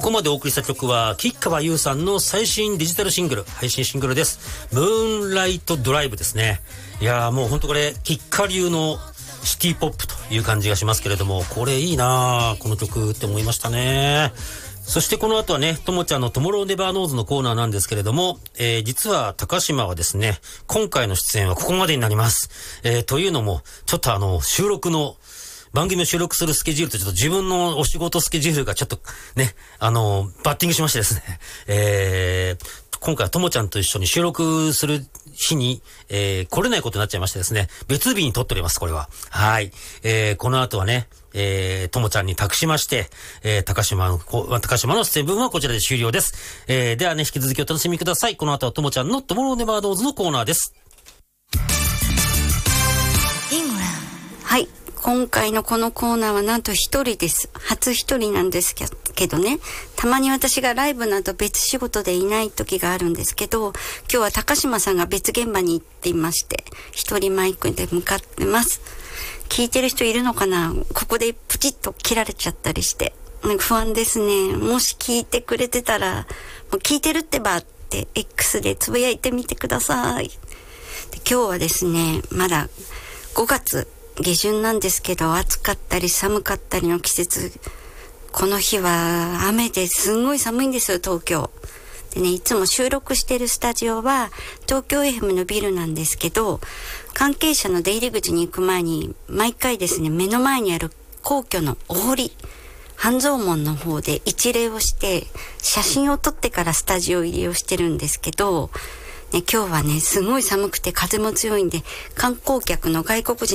こまでお送りした曲は吉川優さんの最新デジタルシングル、配信シングルです。ムーンライトドライブですね。いやーもうほんとこれ吉川流のシティポップという感じがしますけれども、これいいなこの曲って思いましたね。そしてこの後はね、ともちゃんのトモローネバーノーズのコーナーなんですけれども、実は高島はですね、今回の出演はここまでになります。というのも、ちょっと番組を収録するスケジュールとちょっと自分のお仕事スケジュールがちょっとね、バッティングしましてですね、今回はともちゃんと一緒に収録する日に、来れないことになっちゃいましてですね、別日に撮っております、これは。はい。この後はね、ともちゃんに託しまして、高島の出演分はこちらで終了です。ではね、引き続きお楽しみください。この後はともちゃんのトモローネバードーズのコーナーです。 はい。今回のこのコーナーはなんと一人です。初一人なんですけどね。たまに私がライブなど別仕事でいない時があるんですけど、今日は高島さんが別現場に行っていまして、一人マイクで向かってます。聞いてる人いるのかな？ここでプチッと切られちゃったりして。不安ですね。もし聞いてくれてたら、もう聞いてるってばって X でつぶやいてみてください。で、今日はですね、まだ5月下旬なんですけど、暑かったり寒かったりの季節。この日は雨ですんごい寒いんですよ、東京。でね、いつも収録してるスタジオは東京 FM のビルなんですけど、関係者の出入り口に行く前に毎回ですね、目の前にある皇居のお堀、半蔵門の方で一礼をして写真を撮ってからスタジオ入りをしてるんですけど、ね、今日はね、すごい寒くて風も強いんで、観光客の外国人